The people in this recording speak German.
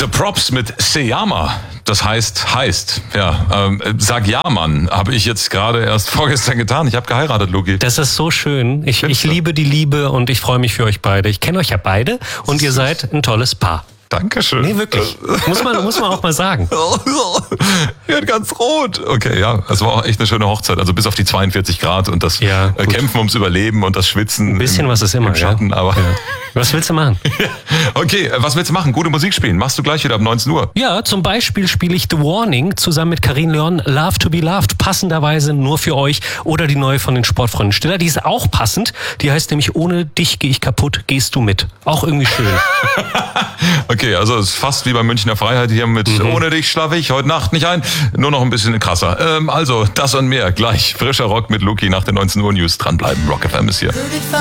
The Props mit Seyama. Das heißt. Ja, sag ja, Mann, habe ich jetzt gerade erst vorgestern getan. Ich habe geheiratet, Luki. Das ist so schön. Ich liebe die Liebe und ich freue mich für euch beide. Ich kenne euch ja beide und ihr seid ein tolles Paar. Dankeschön. Nee, wirklich. Muss man auch mal sagen. Ich bin ganz rot. Okay, ja, es war auch echt eine schöne Hochzeit. Also bis auf die 42 Grad und das Kämpfen ums Überleben und das Schwitzen. Ein bisschen was ist immer, im Schatten, ja. Aber Was willst du machen? Okay, was willst du machen? Gute Musik spielen. Machst du gleich wieder ab 19 Uhr. Ja, zum Beispiel spiele ich The Warning zusammen mit Carine Leon, Love to be Loved, passenderweise nur für euch. Oder die neue von den Sportfreunden Stiller, die ist auch passend. Die heißt nämlich Ohne dich gehe ich kaputt, gehst du mit. Auch irgendwie schön. Okay, also es ist fast wie bei Münchner Freiheit hier mit Ohne dich schlafe ich heute Nacht nicht ein. Nur noch ein bisschen krasser. Also das und mehr gleich. Frischer Rock mit Luki nach den 19 Uhr News. Dranbleiben. Rock FM ist hier.